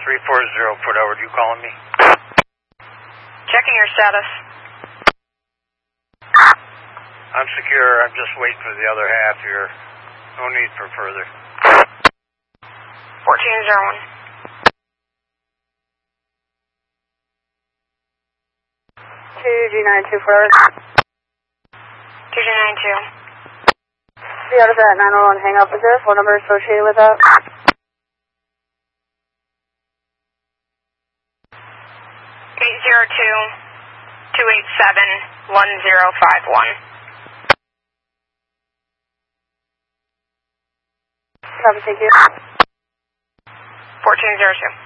340, Port Edward, you calling me? Checking your status. I'm secure. I'm just waiting for the other half here. No need for further. 1401. 2G92 Fort Edward. 2G92. The out of that 911 hang up, is there a phone number associated with that? 802-287-1051. Copy, thank you. 1402.